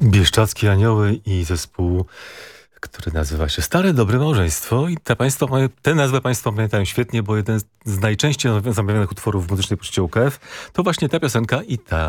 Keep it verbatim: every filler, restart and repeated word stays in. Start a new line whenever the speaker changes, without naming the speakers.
Bieszczadzkie Anioły i zespół, który nazywa się Stare Dobre Małżeństwo. I te, państwo, tę nazwę państwo pamiętają świetnie, bo jeden z najczęściej zamawianych utworów w muzycznej poczcie U K F to właśnie ta piosenka i ta